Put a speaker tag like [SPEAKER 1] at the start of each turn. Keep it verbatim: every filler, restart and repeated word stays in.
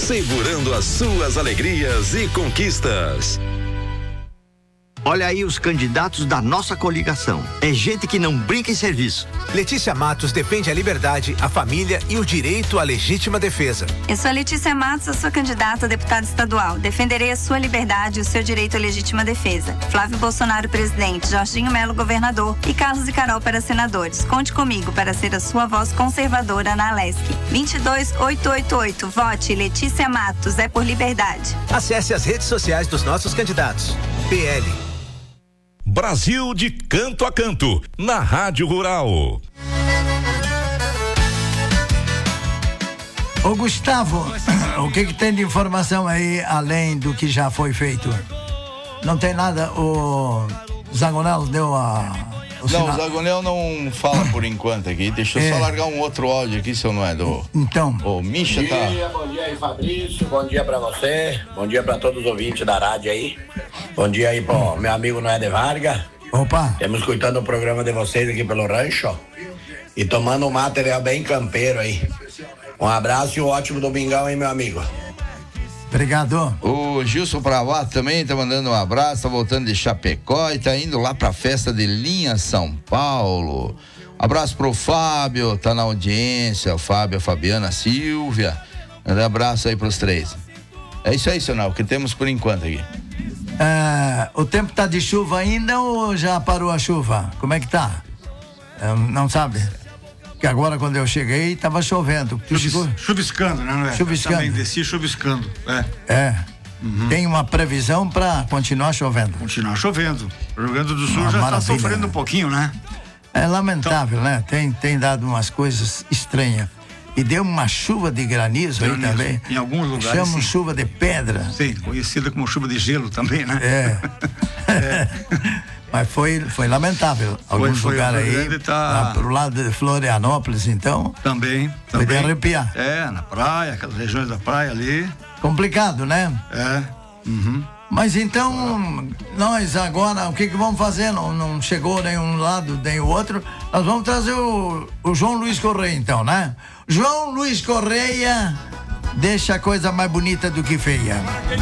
[SPEAKER 1] segurando as suas alegrias e conquistas.
[SPEAKER 2] Olha aí os candidatos da nossa coligação. É gente que não brinca em serviço.
[SPEAKER 3] Letícia Matos defende a liberdade, a família e o direito à legítima defesa.
[SPEAKER 4] Eu sou a Letícia Matos, eu sou candidata a deputada estadual. Defenderei a sua liberdade e o seu direito à legítima defesa. Flávio Bolsonaro, presidente, Jorginho Melo, governador e Carlos e Carol para senadores. Conte comigo para ser a sua voz conservadora na Alesc. vinte e dois mil oitocentos e oitenta e oito. Vote Letícia Matos, é por liberdade.
[SPEAKER 3] Acesse as redes sociais dos nossos candidatos. P L.
[SPEAKER 1] Brasil de canto a canto, na Rádio Rural.
[SPEAKER 5] Ô Gustavo, o que que tem de informação aí, além do que já foi feito? Não tem nada, o Zagonel deu a... O
[SPEAKER 6] não,
[SPEAKER 5] sinal.
[SPEAKER 6] o Zagonel não fala por enquanto aqui, deixa eu
[SPEAKER 5] É.
[SPEAKER 6] só largar um outro áudio aqui, se eu não é do...
[SPEAKER 5] Então.
[SPEAKER 6] O Misha
[SPEAKER 7] Bom
[SPEAKER 6] tá...
[SPEAKER 7] dia, bom dia aí, Fabrício, bom dia pra você, bom dia pra todos os ouvintes da rádio aí, bom dia aí pro meu amigo Noé de Varga.
[SPEAKER 5] Opa.
[SPEAKER 7] Temos escutando o programa de vocês aqui pelo rancho e tomando um material bem campeiro aí. Um abraço e um ótimo domingão aí, meu amigo.
[SPEAKER 5] Obrigado.
[SPEAKER 6] O Gilson Pravato também tá mandando um abraço, tá voltando de Chapecó e tá indo lá pra festa de Linha São Paulo. Abraço pro Fábio, tá na audiência, o Fábio, a Fabiana, a Silvia. Um abraço aí pros três. É isso aí, Sonal, que temos por enquanto aqui.
[SPEAKER 5] É, o tempo tá de chuva ainda ou já parou a chuva? Como é que tá? É, não sabe? Porque agora quando eu cheguei tava chovendo. Tu
[SPEAKER 8] Chuvis,
[SPEAKER 5] chegou?
[SPEAKER 8] chuviscando, né? Não é?
[SPEAKER 5] Chuviscando.
[SPEAKER 8] Também desci chuviscando, é.
[SPEAKER 5] É.
[SPEAKER 8] Uhum.
[SPEAKER 5] Tem uma previsão para continuar chovendo.
[SPEAKER 8] Continuar chovendo. O Rio Grande do Sul
[SPEAKER 5] Uma
[SPEAKER 8] já está
[SPEAKER 5] maravilha.
[SPEAKER 8] sofrendo um pouquinho, né?
[SPEAKER 5] É lamentável, então, né? Tem, tem dado umas coisas estranhas. E deu uma chuva de granizo,
[SPEAKER 8] granizo
[SPEAKER 5] aí também.
[SPEAKER 8] Em alguns lugares.
[SPEAKER 5] Chamam
[SPEAKER 8] sim.
[SPEAKER 5] chuva de pedra.
[SPEAKER 8] Sim, conhecida como chuva de gelo também, né?
[SPEAKER 5] É. é. Mas foi, foi lamentável.
[SPEAKER 8] Foi,
[SPEAKER 5] Alguns
[SPEAKER 8] foi,
[SPEAKER 5] lugares
[SPEAKER 8] o Rio
[SPEAKER 5] aí,
[SPEAKER 8] Grande tá...
[SPEAKER 5] lá pro lado de Florianópolis, então.
[SPEAKER 8] Também,
[SPEAKER 5] Foi
[SPEAKER 8] também.
[SPEAKER 5] de arrepiar.
[SPEAKER 8] É, na praia, aquelas regiões da praia ali.
[SPEAKER 5] Complicado, né?
[SPEAKER 8] É. Uhum.
[SPEAKER 5] Mas então, nós agora, o que que vamos fazer? Não, não chegou nem um lado, nem o outro. Nós vamos trazer o, o João Luiz Correia, então, né? João Luiz Correia deixa a coisa mais bonita do que feia.